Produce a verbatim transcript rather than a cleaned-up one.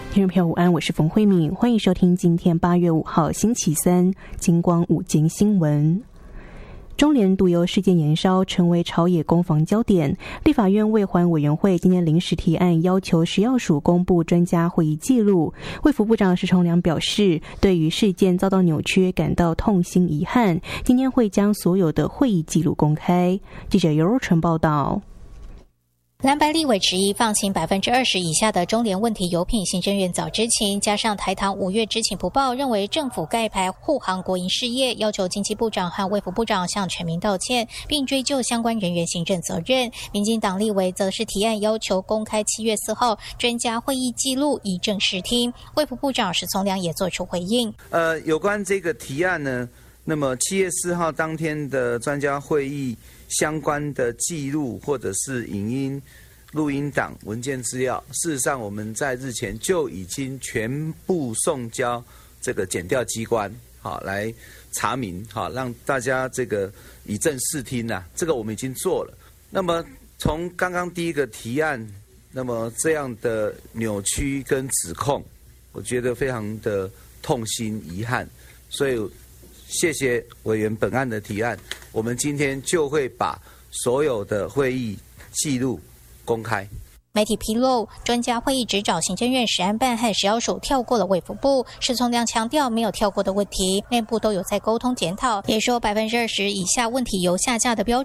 听众朋友午安，我是冯慧敏，欢迎收听今天八月五号星期三金光午间新闻。中联毒油事件延烧，成为朝野攻防焦点。立法院卫环委员会今天临时提案，要求食药署公布专家会议记录。卫福部长石崇良表示，对于事件遭到扭曲感到痛心遗憾，今天会将所有的会议记录公开。记者尤若纯报道。 蓝白立委质疑放行百分之二十以下的中联问题油品，行政院早知情，加上台糖五月知情不报，认为政府盖牌护航国营事业，要求经济部长和卫福部长向全民道歉，并追究相关人员行政责任。民进党立委则是提案要求公开七月四号专家会议记录，以正视听。卫福部长石崇良也做出回应。 呃，有关这个提案呢，那么七月四号当天的专家会议相关的记录或者是影音、录音档、文件资料，事实上我们在日前就已经全部送交这个检调机关，好来查明，好让大家这个以正视听呐、啊，这个我们已经做了。那么从刚刚第一个提案，那么这样的扭曲跟指控，我觉得非常的痛心遗憾，所以谢谢委员本案的提案，我们今天就会把所有的会议记录公开。 媒体披露，专家会议只找行政院食安办和食药署，跳过了卫福部。石崇良强调，没有跳过的问题，内部都有在沟通检讨，也说百分之二十以下问题油下架的标